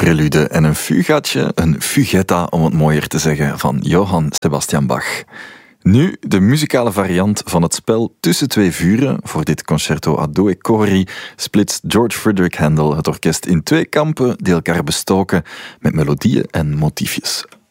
prelude en een fugatje, een fugetta om het mooier te zeggen, van Johann Sebastian Bach. Nu de muzikale variant van het spel Tussen twee vuren. Voor dit concerto a due cori splitst George Frederick Handel het orkest in twee kampen die elkaar bestoken met melodieën en motiefjes.